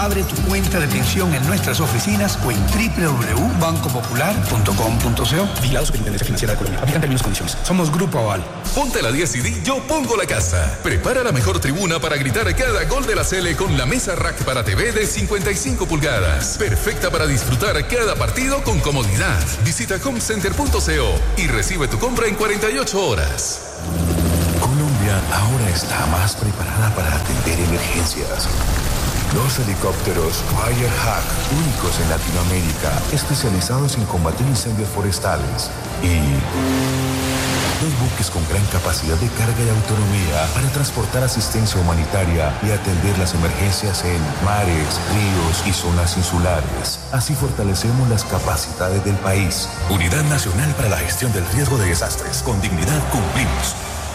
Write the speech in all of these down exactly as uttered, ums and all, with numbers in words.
Abre tu cuenta de pensión en nuestras oficinas o en doble u doble u doble u punto banco popular punto com punto co. Vigilado Superintendencia Financiera de Colombia. Aplican términos y condiciones. Somos Grupo Aval. Ponte la diez y di Yo Pongo la Casa. Prepara la mejor tribuna para gritar cada gol de la Sele con la mesa rack para T V de cincuenta y cinco pulgadas. Perfecta para disfrutar cada partido con comodidad. Visita homecenter punto co y recibe tu compra en cuarenta y ocho horas. Colombia ahora está más preparada para atender emergencias. Los helicópteros Firehawk, únicos en Latinoamérica, especializados en combatir incendios forestales. Y los buques con gran capacidad de carga y autonomía para transportar asistencia humanitaria y atender las emergencias en mares, ríos y zonas insulares. Así fortalecemos las capacidades del país. Unidad Nacional para la Gestión del Riesgo de Desastres. Con dignidad cumplimos.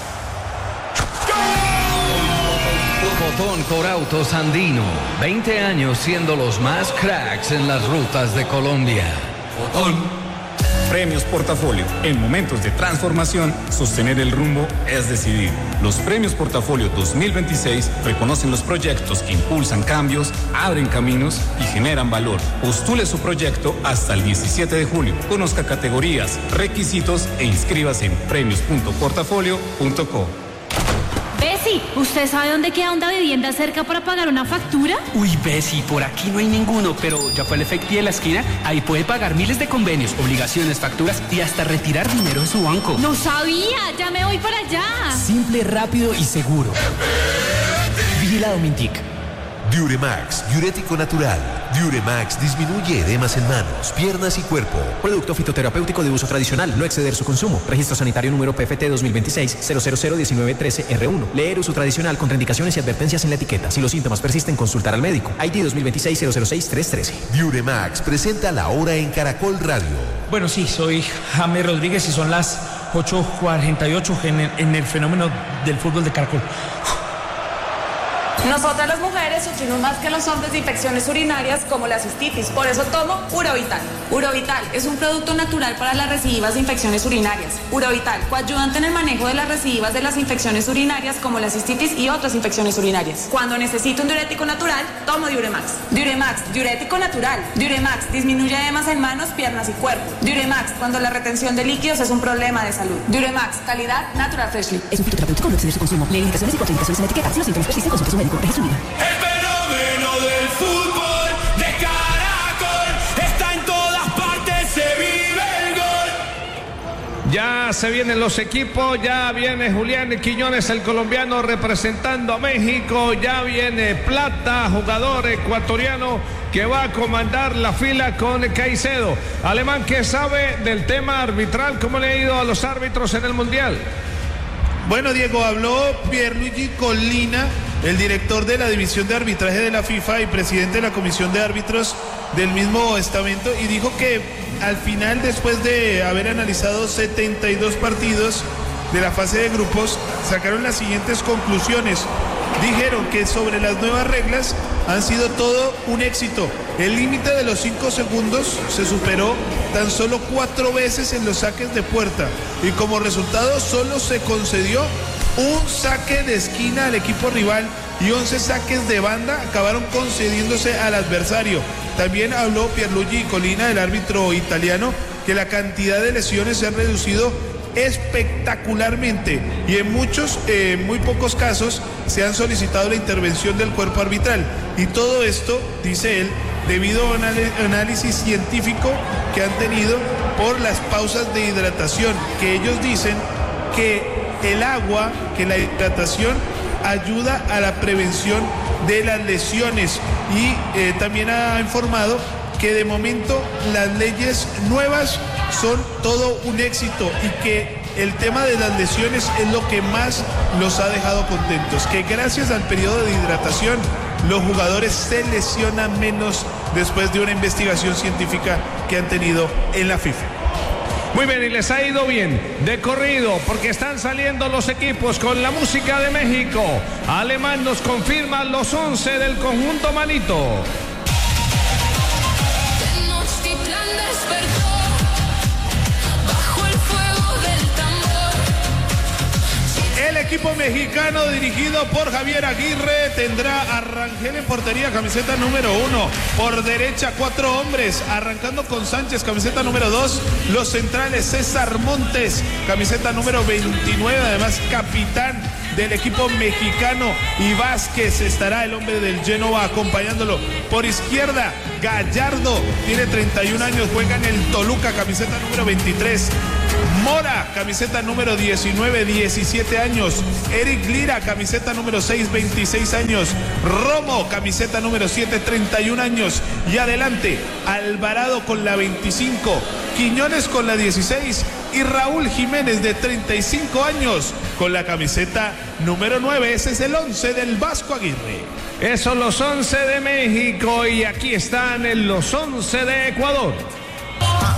Botón Corautos Andino, veinte años siendo los más cracks en las rutas de Colombia. Botón. Premios Portafolio. En momentos de transformación, sostener el rumbo es decidir. Los Premios Portafolio dos mil veintiséis reconocen los proyectos que impulsan cambios, abren caminos y generan valor. Postule su proyecto hasta el diecisiete de julio. Conozca categorías, requisitos e inscríbase en premios punto portafolio punto co. Bessie, ¿usted sabe dónde queda una vivienda cerca para pagar una factura? Uy, Bessie, por aquí no hay ninguno, pero ya fue el Efecti de la esquina. Ahí puede pagar miles de convenios, obligaciones, facturas y hasta retirar dinero en su banco. No sabía, ya me voy para allá. Simple, rápido y seguro. Vigilado Mintic. Diuremax, diurético natural. Diuremax disminuye edemas en manos, piernas y cuerpo. Producto fitoterapéutico de uso tradicional, no exceder su consumo. Registro sanitario número P F T dos mil veintiséis cero cero cero diecinueve trece R uno. Leer uso tradicional, contraindicaciones y advertencias en la etiqueta. Si los síntomas persisten, consultar al médico. I D dos mil veintiséis cero cero seis tres trece. Diuremax presenta La Hora en Caracol Radio. Bueno, sí, soy James Rodríguez y son las ocho cuarenta y ocho en el, en el fenómeno del fútbol de Caracol. Nosotras las mujeres sufrimos más que los hombres de infecciones urinarias como la cistitis, por eso tomo Urovital. Urovital es un producto natural para las recidivas de infecciones urinarias. Urovital, coayudante en el manejo de las recidivas de las infecciones urinarias como la cistitis y otras infecciones urinarias. Cuando necesito un diurético natural, tomo Diuremax. Diuremax, diurético natural. Diuremax disminuye edemas en manos, piernas y cuerpo. Diuremax, cuando la retención de líquidos es un problema de salud. Diuremax, calidad Natural Freshly. Es un fitoterapéutico, no exceder su consumo. Lee indicaciones y contraindicaciones en la etiqueta. Si los síntomas persisten, consulte a su médico. El fenómeno del fútbol de Caracol está en todas partes, se vive el gol. Ya se vienen los equipos, ya viene Julián Quiñones, el colombiano representando a México, ya viene Plata, jugador ecuatoriano que va a comandar la fila con Caicedo. Alemán, ¿qué sabe del tema arbitral? ¿Cómo le ha ido a los árbitros en el Mundial? Bueno, Diego, habló Pierluigi Collina, el director de la División de Arbitraje de la FIFA y presidente de la Comisión de Árbitros del mismo estamento, y dijo que al final, después de haber analizado setenta y dos partidos de la fase de grupos, sacaron las siguientes conclusiones. Dijeron que sobre las nuevas reglas han sido todo un éxito. El límite de los cinco segundos se superó tan solo cuatro veces en los saques de puerta y como resultado solo se concedió un saque de esquina al equipo rival y once saques de banda acabaron concediéndose al adversario. También habló Pierluigi Collina, el árbitro italiano, que la cantidad de lesiones se ha reducido espectacularmente y en muchos, eh, muy pocos casos se han solicitado la intervención del cuerpo arbitral, y todo esto, dice él, debido a un análisis científico que han tenido por las pausas de hidratación, que ellos dicen que el agua, que la hidratación ayuda a la prevención de las lesiones, y eh, también ha informado que de momento las leyes nuevas son todo un éxito y que el tema de las lesiones es lo que más los ha dejado contentos, que gracias al periodo de hidratación los jugadores se lesionan menos después de una investigación científica que han tenido en la FIFA. Muy bien, y les ha ido bien de corrido porque están saliendo los equipos con la música de México. Alemán nos confirma los once del conjunto manito. El equipo mexicano dirigido por Javier Aguirre tendrá a Rangel en portería, camiseta número uno. Por derecha, cuatro hombres, arrancando con Sánchez, camiseta número dos. Los centrales, César Montes, camiseta número veintinueve, además capitán del equipo mexicano. Y Vázquez estará, el hombre del Genoa, acompañándolo. Por izquierda, Gallardo, tiene treinta y un años, juega en el Toluca, camiseta número veintitrés. Mora, camiseta número diecinueve, diecisiete años. Eric Lira, camiseta número seis, veintiséis años. Romo, camiseta número siete, treinta y un años. Y adelante, Alvarado con la veinticinco, Quiñones con la dieciséis y Raúl Jiménez de treinta y cinco años con la camiseta número nueve. Ese es el once del Vasco Aguirre. Esos los once de México y aquí están los once de Ecuador.